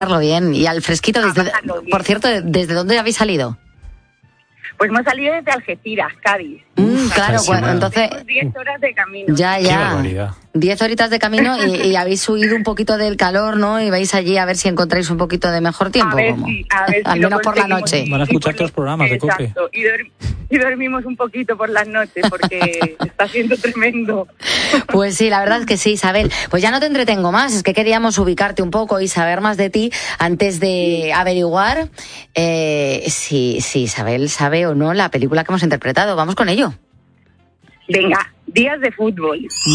pasarlo bien y al fresquito. Por cierto, ¿desde dónde habéis salido? Pues hemos salido desde Algeciras, Cádiz. Claro, bueno, entonces... 10 horas de camino. Ya. 10 horitas de camino y habéis huido un poquito del calor, ¿no? Y vais allí a ver si encontráis un poquito de mejor tiempo. A ver si al menos por la noche. Van a escuchar todos los programas de COPE. Y dormimos un poquito por las noches porque está siendo tremendo. Pues sí, la verdad es que sí, Isabel. Pues ya no te entretengo más, es que queríamos ubicarte un poco y saber más de ti antes de averiguar si Isabel sabe o no la película que hemos interpretado. Vamos con ello. Venga, días de fútbol.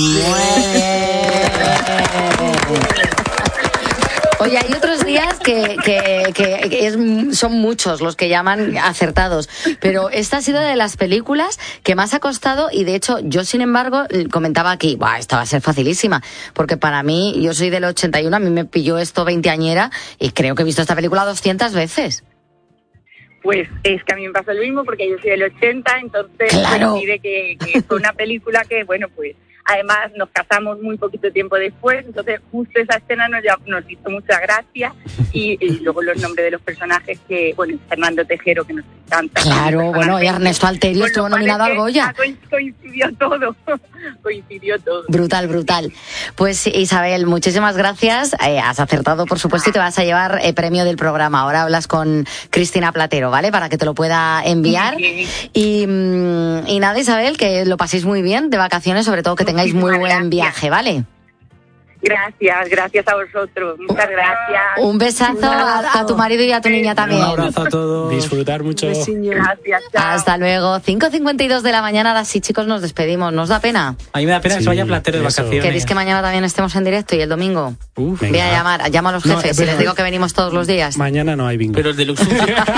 Oye, hay otros días que son muchos los que llaman acertados, pero esta ha sido de las películas que más ha costado y de hecho yo, sin embargo, comentaba aquí, esta va a ser facilísima, porque para mí, yo soy del 81, a mí me pilló esto veinteañera y creo que he visto esta película 200 veces. Pues es que a mí me pasó lo mismo porque yo soy del 80, entonces claro. Coincide que fue una película que, bueno, pues además nos casamos muy poquito tiempo después, entonces justo esa escena nos hizo mucha gracia y luego los nombres de los personajes que, bueno, Fernando Tejero, que nos encanta. Claro, bueno, y Ernesto Alterio estuvo nominado al Goya. Coincidió todo. Brutal. Pues Isabel, muchísimas gracias, has acertado por supuesto y te vas a llevar premio del programa. Ahora hablas con Cristina Platero, ¿vale? Para que te lo pueda enviar. Y nada, Isabel, que lo paséis muy bien de vacaciones, sobre todo que tengáis muy buen viaje, ¿vale? Gracias a vosotros, muchas gracias. Un besazo a tu marido y a tu niña también. Un abrazo a todos. Disfrutar mucho. Gracias, chao. Hasta luego. 5:52 de la mañana, así chicos, nos despedimos. ¿Nos da pena? A mí me da pena que se vaya Platero de vacaciones. ¿Queréis que mañana también estemos en directo y el domingo? Voy a llamo a los jefes y les digo que venimos todos los días. Mañana no hay bingo. Pero el deluxe.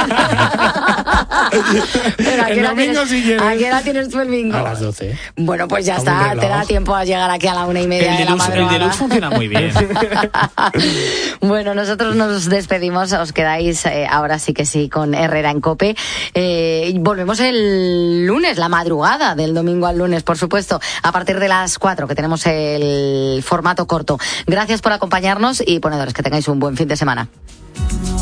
El domingo si quieres. ¿A qué hora tienes tú el bingo? A las 12. Bueno, pues ya está, te da tiempo a llegar aquí a la 1:30 de la madrugada. El deluxe funciona muy bien. Bueno, nosotros nos despedimos, os quedáis ahora sí que sí con Herrera en COPE. Volvemos el lunes, la madrugada del domingo al lunes, por supuesto, a partir de las 4, que tenemos el formato corto. Gracias por acompañarnos y ponedores, que tengáis un buen fin de semana.